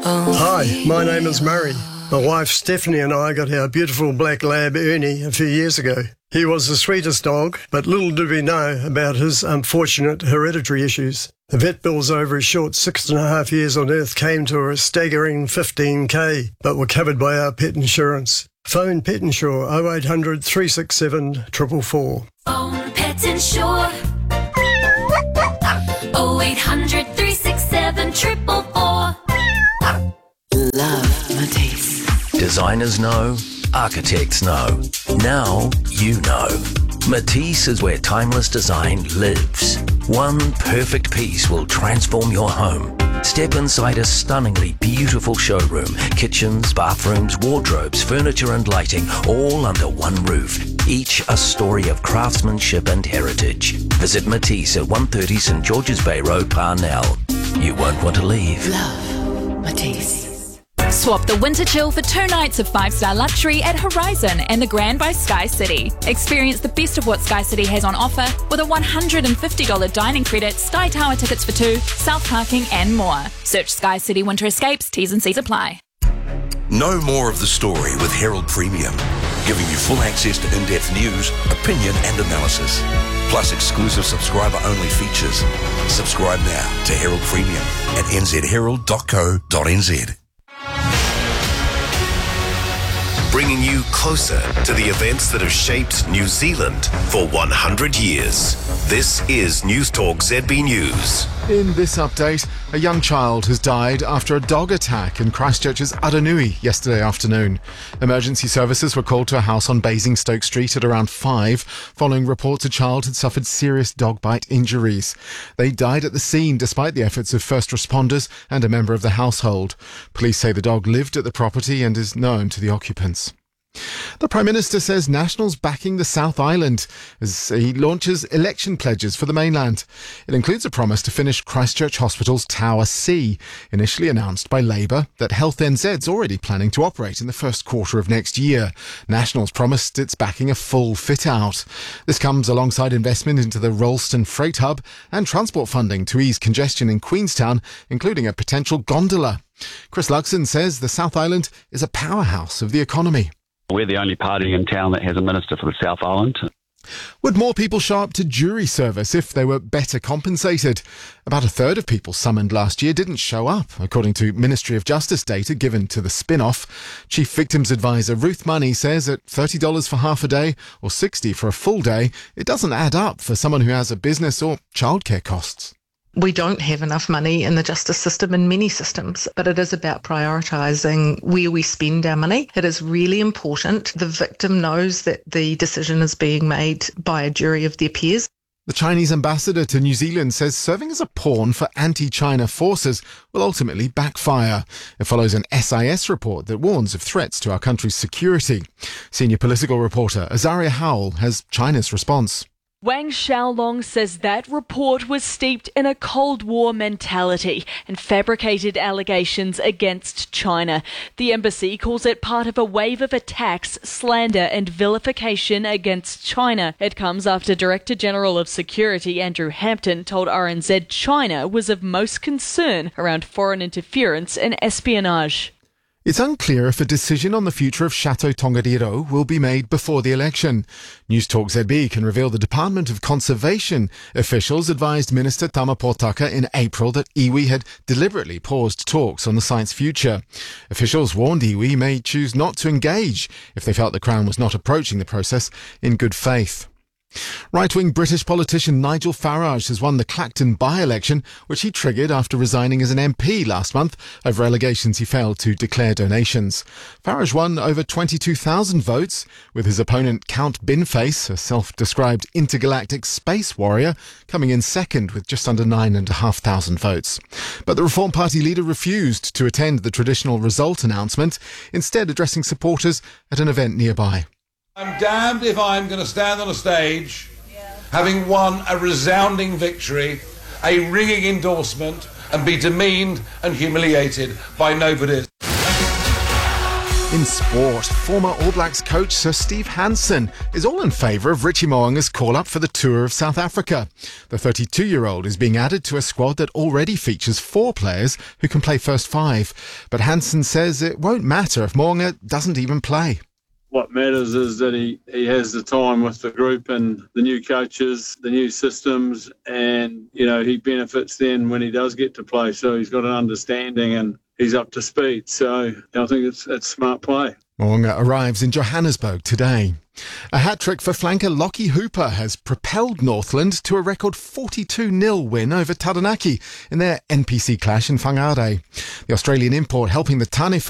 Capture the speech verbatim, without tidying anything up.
Hi, my name is Murray. My wife Stephanie and I got our beautiful black lab Ernie a few years ago. He was the sweetest dog, but little do we know about his unfortunate hereditary issues. The vet bills over his short six and a half years on Earth came to a staggering fifteen K, but were covered by our pet insurance. Phone Pet Insure oh eight hundred, three six seven, four four four. Phone Pet Insure oh eight hundred, three six seven, four four four. Love Matisse. Designers know, architects know. Now you know. Matisse is where timeless design lives. One perfect piece will transform your home. Step inside a stunningly beautiful showroom. Kitchens, bathrooms, wardrobes, furniture and lighting, all under one roof. Each a story of craftsmanship and heritage. Visit Matisse at one thirty St George's Bay Road, Parnell. You won't want to leave. Love Matisse. Swap the winter chill for two nights of five-star luxury at Horizon and the Grand by Sky City. Experience the best of what Sky City has on offer with a one hundred fifty dollars dining credit, Sky Tower tickets for two, self-parking and more. Search Sky City Winter Escapes, T's and C's apply. Know more of the story with Herald Premium, giving you full access to in-depth news, opinion and analysis, plus exclusive subscriber-only features. Subscribe now to Herald Premium at n z herald dot co dot n z. Bringing you closer to the events that have shaped New Zealand for one hundred years. This is News Talk Z B News. In this update, a young child has died after a dog attack in Christchurch's Aranui yesterday afternoon. Emergency services were called to a house on Basingstoke Street at around five, following reports a child had suffered serious dog bite injuries. They died at the scene despite the efforts of first responders and a member of the household. Police say the dog lived at the property and is known to the occupants. The Prime Minister says National's backing the South Island as he launches election pledges for the mainland. It includes a promise to finish Christchurch Hospital's Tower C, initially announced by Labour, that Health N Z's already planning to operate in the first quarter of next year. National's promised it's backing a full fit-out. This comes alongside investment into the Rollston Freight Hub and transport funding to ease congestion in Queenstown, including a potential gondola. Chris Luxon says the South Island is a powerhouse of the economy. We're the only party in town that has a minister for the South Island. Would more people show up to jury service if they were better compensated? About a third of people summoned last year didn't show up, according to Ministry of Justice data given to the spin-off. Chief Victims Advisor Ruth Money says at thirty dollars for half a day or sixty dollars for a full day, it doesn't add up for someone who has a business or childcare costs. We don't have enough money in the justice system in many systems, but it is about prioritising where we spend our money. It is really important the victim knows that the decision is being made by a jury of their peers. The Chinese ambassador to New Zealand says serving as a pawn for anti-China forces will ultimately backfire. It follows an S I S report that warns of threats to our country's security. Senior political reporter Azaria Howell has China's response. Wang Xiaolong says that report was steeped in a Cold War mentality and fabricated allegations against China. The embassy calls it part of a wave of attacks, slander and vilification against China. It comes after Director General of Security Andrew Hampton told R N Z China was of most concern around foreign interference and espionage. It's unclear if a decision on the future of Chateau Tongariro will be made before the election. News Talk Z B can reveal the Department of Conservation officials advised Minister Tama Potaka in April that iwi had deliberately paused talks on the site's future. Officials warned iwi may choose not to engage if they felt the Crown was not approaching the process in good faith. Right-wing British politician Nigel Farage has won the Clacton by-election, which he triggered after resigning as an M P last month over allegations he failed to declare donations. Farage won over twenty-two thousand votes, with his opponent Count Binface, a self-described intergalactic space warrior, coming in second with just under nine and a half thousand votes. But the Reform Party leader refused to attend the traditional result announcement, instead addressing supporters at an event nearby. I'm damned if I'm going to stand on a stage, yeah. having won a resounding victory, a ringing endorsement, and be demeaned and humiliated by nobody. In sport, former All Blacks coach Sir Steve Hansen is all in favour of Richie Mo'unga's call-up for the tour of South Africa. The thirty-two-year-old is being added to a squad that already features four players who can play first five. But Hansen says it won't matter if Mo'unga doesn't even play. What matters is that he, he has the time with the group and the new coaches, the new systems, and, you know, he benefits then when he does get to play. So he's got an understanding and he's up to speed. So I think it's, it's smart play. Mo'unga arrives in Johannesburg today. A hat-trick for flanker Lockie Hooper has propelled Northland to a record forty-two nil win over Taranaki in their N P C clash in Whangarei. The Australian import helping the Tane